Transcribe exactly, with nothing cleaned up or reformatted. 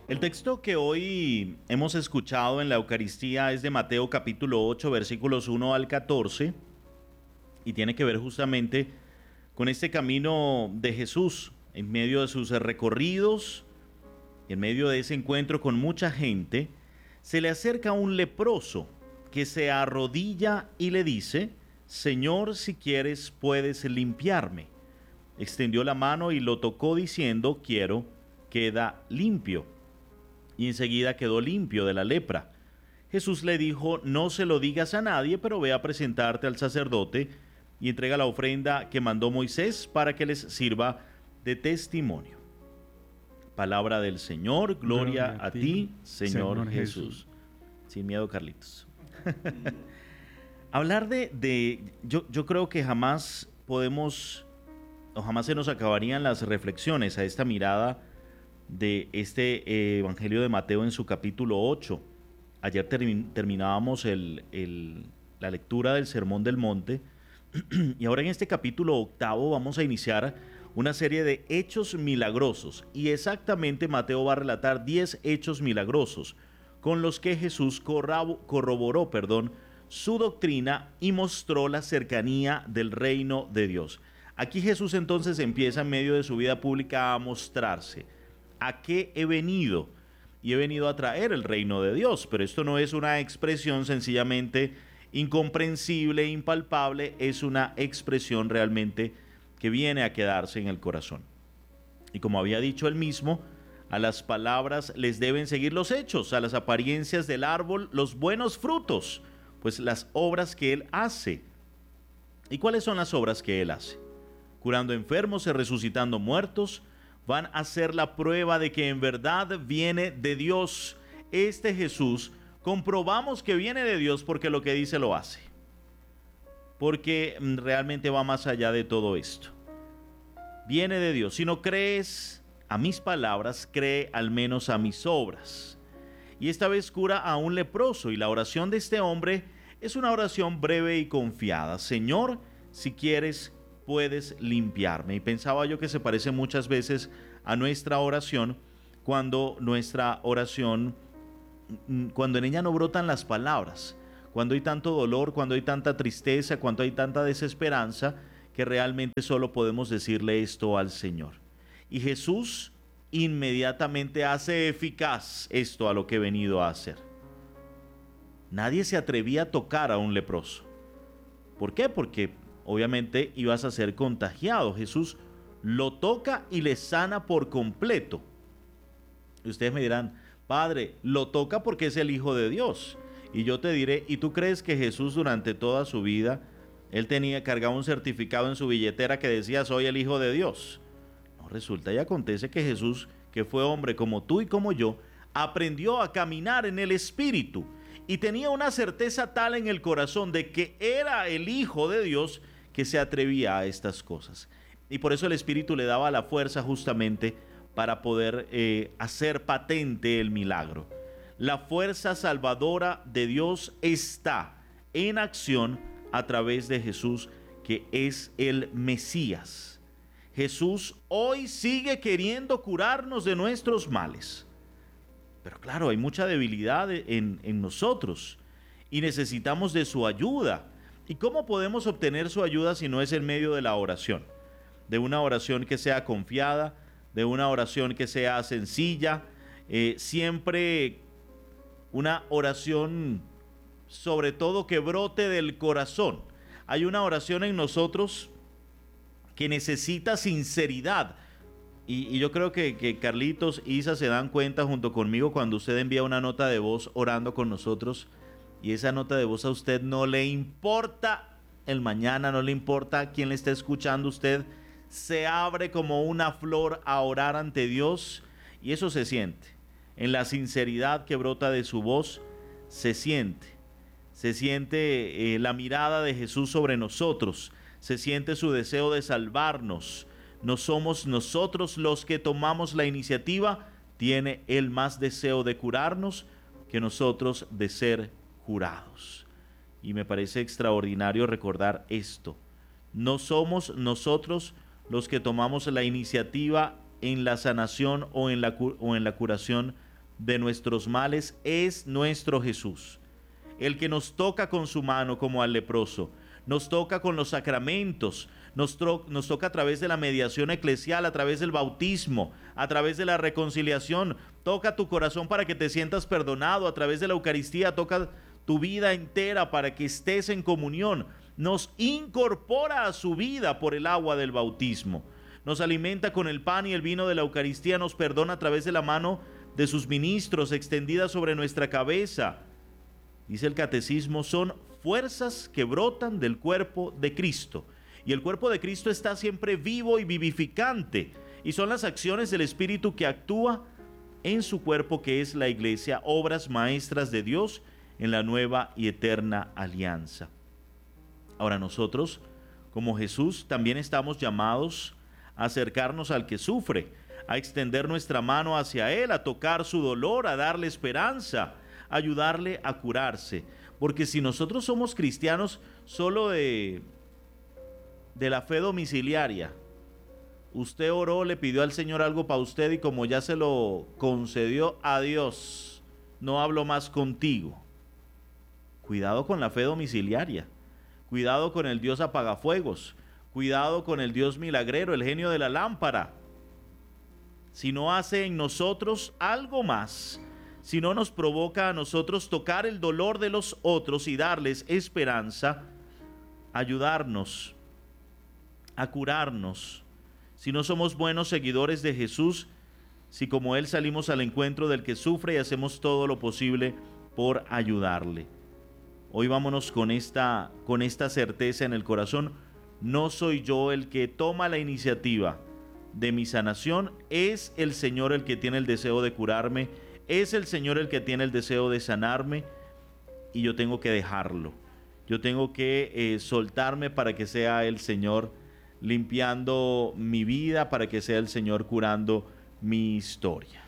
El texto que hoy hemos escuchado en la Eucaristía es de Mateo capítulo ocho, versículos uno al catorce, y tiene que ver justamente con este camino de Jesús en medio de sus recorridos, en medio de ese encuentro con mucha gente. Se le acerca un leproso que se arrodilla y le dice: Señor, si quieres puedes limpiarme. Extendió la mano y lo tocó diciendo: quiero, queda limpio. Y enseguida quedó limpio de la lepra. Jesús le dijo: no se lo digas a nadie, pero ve a presentarte al sacerdote y entrega la ofrenda que mandó Moisés para que les sirva de testimonio. Palabra del Señor, gloria, gloria a ti, ti Señor, Señor Jesús. Jesús. Sin miedo, Carlitos. Hablar de, de yo, yo creo que jamás podemos, o jamás se nos acabarían las reflexiones a esta mirada de este eh, Evangelio de Mateo en su capítulo ocho. Ayer termi- terminábamos el, el, la lectura del Sermón del Monte, y ahora en este capítulo octavo vamos a iniciar una serie de hechos milagrosos, y exactamente Mateo va a relatar diez hechos milagrosos con los que Jesús corrabo- corroboró perdón, su doctrina y mostró la cercanía del reino de Dios. Aquí Jesús entonces empieza en medio de su vida pública a mostrarse. ¿A qué he venido? Y he venido a traer el reino de Dios, pero esto no es una expresión sencillamente incomprensible, impalpable, es una expresión realmente que viene a quedarse en el corazón. Y como había dicho él mismo, a las palabras les deben seguir los hechos, a las apariencias del árbol los buenos frutos, pues las obras que él hace. ¿Y cuáles son las obras que él hace? Curando enfermos y resucitando muertos, van a ser la prueba de que en verdad viene de Dios. Este Jesús, comprobamos que viene de Dios porque lo que dice lo hace. Porque realmente va más allá de todo esto. Viene de Dios. Si no crees a mis palabras, cree al menos a mis obras. Y esta vez cura a un leproso, y la oración de este hombre es una oración breve y confiada. Señor, si quieres, puedes limpiarme. Y pensaba yo que se parece muchas veces a nuestra oración, cuando nuestra oración, cuando en ella no brotan las palabras, cuando hay tanto dolor, cuando hay tanta tristeza, cuando hay tanta desesperanza, que realmente solo podemos decirle esto al Señor. Y Jesús inmediatamente hace eficaz esto a lo que he venido a hacer. Nadie se atrevía a tocar a un leproso. ¿Por qué? Porque obviamente ibas a ser contagiado. Jesús lo toca y le sana por completo. Y ustedes me dirán: Padre, lo toca porque es el Hijo de Dios. Y yo te diré: ¿y tú crees que Jesús durante toda su vida, él tenía cargado un certificado en su billetera que decía soy el Hijo de Dios? No, resulta y acontece que Jesús, que fue hombre como tú y como yo, aprendió a caminar en el Espíritu y tenía una certeza tal en el corazón de que era el Hijo de Dios, que se atrevía a estas cosas. Y por eso el Espíritu le daba la fuerza justamente para poder eh, hacer patente el milagro. La fuerza salvadora de Dios está en acción a través de Jesús, que es el Mesías. Jesús hoy sigue queriendo curarnos de nuestros males. Pero claro, hay mucha debilidad en, en nosotros y necesitamos de su ayuda. ¿Y cómo podemos obtener su ayuda si no es en medio de la oración? De una oración que sea confiada, de una oración que sea sencilla, eh, siempre una oración sobre todo que brote del corazón. Hay una oración en nosotros que necesita sinceridad. Y, y yo creo que, que Carlitos, Isa se dan cuenta junto conmigo cuando usted envía una nota de voz orando con nosotros, y esa nota de voz a usted no le importa el mañana, no le importa quién le está escuchando, usted se abre como una flor a orar ante Dios, y eso se siente. En la sinceridad que brota de su voz, se siente. Se siente eh, la mirada de Jesús sobre nosotros, se siente su deseo de salvarnos. No somos nosotros los que tomamos la iniciativa, tiene Él más deseo de curarnos que nosotros de ser curados. Y me parece extraordinario recordar esto. No somos nosotros los que tomamos la iniciativa en la sanación o en la, o en la curación de nuestros males es nuestro Jesús, el que nos toca con su mano como al leproso, nos toca con los sacramentos, nos, nos toca a través de la mediación eclesial, a través del bautismo, a través de la reconciliación, toca tu corazón para que te sientas perdonado, a través de la Eucaristía, toca tu vida entera para que estés en comunión, nos incorpora a su vida por el agua del bautismo, nos alimenta con el pan y el vino de la Eucaristía, nos perdona a través de la mano de sus ministros extendida sobre nuestra cabeza. Dice el catecismo, son fuerzas que brotan del cuerpo de Cristo. Y el cuerpo de Cristo está siempre vivo y vivificante. Y son las acciones del Espíritu que actúa en su cuerpo, que es la Iglesia, obras maestras de Dios en la nueva y eterna alianza. Ahora nosotros, como Jesús, también estamos llamados a acercarnos al que sufre, a extender nuestra mano hacia Él, a tocar su dolor, a darle esperanza, a ayudarle a curarse. Porque si nosotros somos cristianos solo de, de la fe domiciliaria, usted oró, le pidió al Señor algo para usted y como ya se lo concedió, adiós, no hablo más contigo. Cuidado con la fe domiciliaria, cuidado con el Dios apagafuegos, cuidado con el Dios milagrero, el genio de la lámpara. Si no hace en nosotros algo más, si no nos provoca a nosotros tocar el dolor de los otros y darles esperanza, ayudarnos a curarnos, si no somos buenos seguidores de Jesús, si como Él salimos al encuentro del que sufre y hacemos todo lo posible por ayudarle. Hoy vámonos con esta, con esta certeza en el corazón: no soy yo el que toma la iniciativa de mi sanación, es el Señor el que tiene el deseo de curarme, es el Señor el que tiene el deseo de sanarme, y yo tengo que dejarlo, yo tengo que eh, soltarme para que sea el Señor limpiando mi vida, para que sea el Señor curando mi historia.